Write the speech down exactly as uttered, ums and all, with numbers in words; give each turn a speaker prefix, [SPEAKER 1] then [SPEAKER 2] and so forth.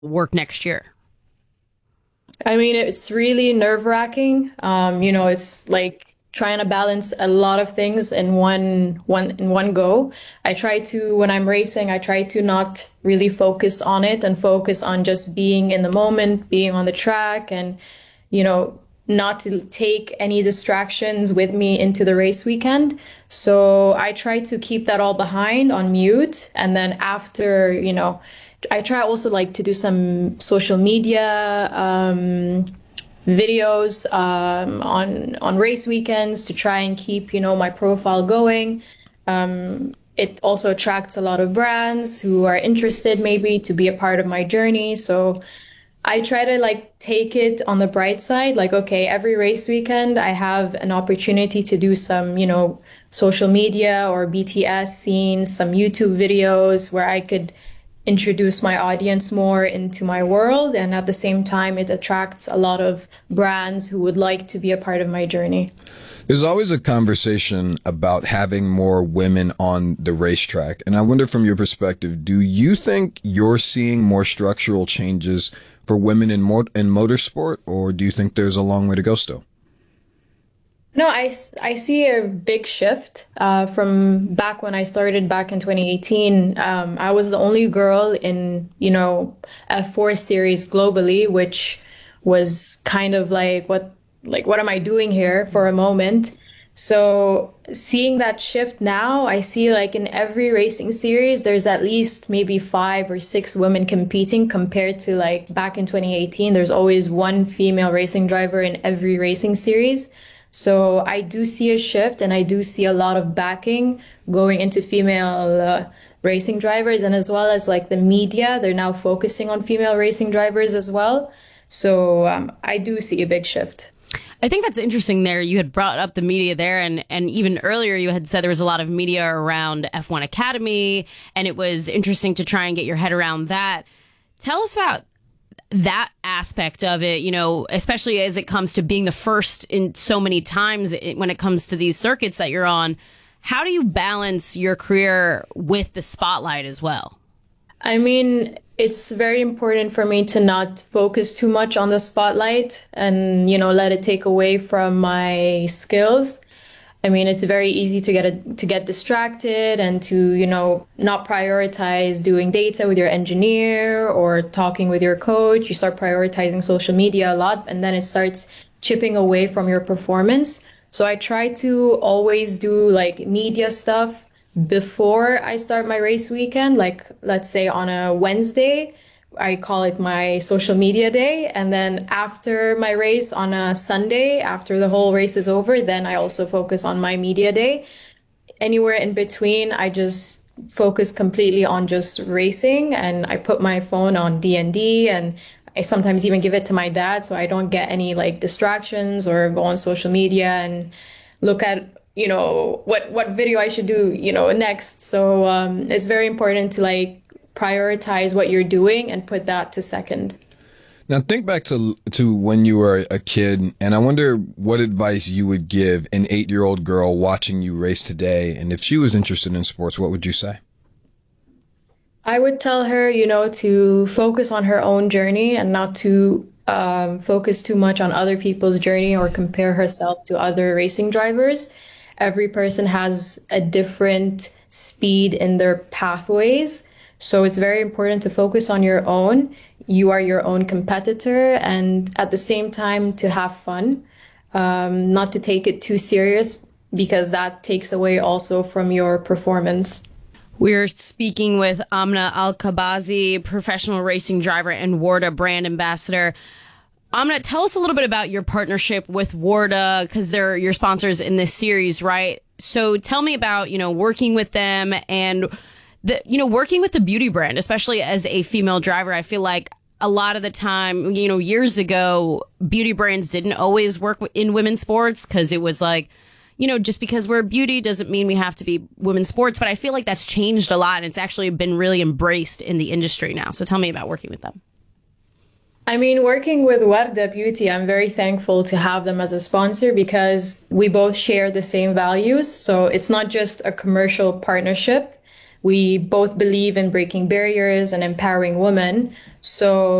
[SPEAKER 1] work next year?
[SPEAKER 2] I mean, it's really nerve-wracking. Um, you know, it's like trying to balance a lot of things in one one in one go. I try to, when I'm racing, I try to not really focus on it and focus on just being in the moment, being on the track, and you know, not to take any distractions with me into the race weekend. So I try to keep that all behind on mute, and then after, you know, I try also like to do some social media um, videos um, on on race weekends to try and keep, you know, my profile going. Um, it also attracts a lot of brands who are interested maybe to be a part of my journey. So I try to like take it on the bright side. Like, okay, every race weekend I have an opportunity to do some, you know, social media or B T S scenes, some YouTube videos where I could introduce my audience more into my world. And at the same time, it attracts a lot of brands who would like to be a part of my journey.
[SPEAKER 3] There's always a conversation about having more women on the racetrack. And I wonder, from your perspective, do you think you're seeing more structural changes for women in, mo- in motorsport, or do you think there's a long way to go still?
[SPEAKER 2] No, I, I see a big shift uh, from back when I started back in twenty eighteen. Um, I was the only girl in, you know, F four series globally, which was kind of like, what, like, what am I doing here for a moment? So seeing that shift now, I see like in every racing series, there's at least maybe five or six women competing compared to like back in twenty eighteen. There's always one female racing driver in every racing series. So I do see a shift, and I do see a lot of backing going into female uh, racing drivers, and as well as like the media, they're now focusing on female racing drivers as well. So um, I do see a big shift.
[SPEAKER 1] I think that's interesting there. You had brought up the media there, and, and even earlier you had said there was a lot of media around F one Academy, and it was interesting to try and get your head around that. Tell us about that aspect of it, you know, especially as it comes to being the first in so many times when it comes to these circuits that you're on. How do you balance your career with the spotlight as well?
[SPEAKER 2] I mean, it's very important for me to not focus too much on the spotlight and, you know, let it take away from my skills. I mean, it's very easy to get a, to get distracted and to, you know, not prioritize doing data with your engineer or talking with your coach. You start prioritizing social media a lot, and then it starts chipping away from your performance. So I try to always do like media stuff before I start my race weekend, like let's say on a Wednesday. I call it my social media day. And then after my race on a Sunday, after the whole race is over, then I also focus on my media day. Anywhere in between, I just focus completely on just racing, and I put my phone on D and D, and I sometimes even give it to my dad so I don't get any like distractions or go on social media and look at, you know, what what video I should do, you know, next. So um, it's very important to like prioritize what you're doing and put that to second.
[SPEAKER 3] Now think back to to when you were a kid, and I wonder what advice you would give an eight-year-old girl watching you race today, and if she was interested in sports, what would you say?
[SPEAKER 2] I would tell her, you know, to focus on her own journey and not to um, focus too much on other people's journey or compare herself to other racing drivers. Every person has a different speed in their pathways. So it's very important to focus on your own. You are your own competitor, and at the same time to have fun, um, not to take it too serious, because that takes away also from your performance.
[SPEAKER 1] We're speaking with Amna Alkabazi, professional racing driver and Warda brand ambassador. Amna, tell us a little bit about your partnership with Warda, because they're your sponsors in this series, right? So tell me about, you know, working with them and the, you know, working with the beauty brand, especially as a female driver. I feel like a lot of the time, you know, years ago, beauty brands didn't always work in women's sports because it was like, you know, just because we're beauty doesn't mean we have to be women's sports. But I feel like that's changed a lot, and it's actually been really embraced in the industry now. So tell me about working with them.
[SPEAKER 2] I mean, working with Warda Beauty, I'm very thankful to have them as a sponsor because we both share the same values. So it's not just a commercial partnership. We both believe in breaking barriers and empowering women. So